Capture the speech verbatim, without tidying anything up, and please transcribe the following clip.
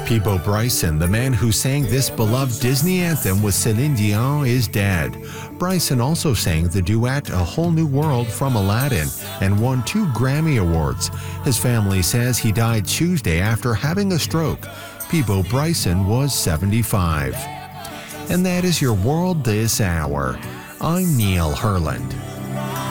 Peabo Bryson, the man who sang this beloved Disney anthem with Celine Dion, is dead. Bryson also sang the duet A Whole New World from Aladdin and won two Grammy Awards. His family says he died Tuesday after having a stroke. Peabo Bryson was seventy-five. And that is your world this hour. I'm Neil Herland.